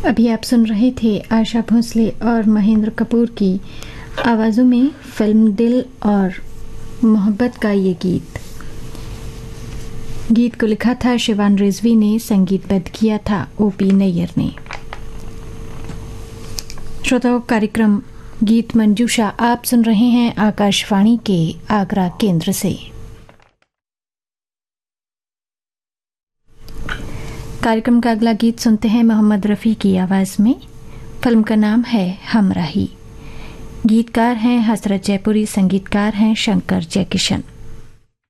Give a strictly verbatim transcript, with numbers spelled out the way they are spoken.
अभी आप सुन रहे थे आशा भोसले और महेंद्र कपूर की आवाज़ों में फिल्म दिल और मोहब्बत का ये गीत। गीत को लिखा था शिवान रिजवी ने, संगीतबद्ध किया था ओपी नैयर ने। श्रोताओं, कार्यक्रम गीत मंजूषा आप सुन रहे हैं आकाशवाणी के आगरा केंद्र से। कार्यक्रम का अगला गीत सुनते हैं मोहम्मद रफ़ी की आवाज़ में। फिल्म का नाम है हमराही। गीतकार हैं हसरत जयपुरी, संगीतकार हैं शंकर जयकिशन।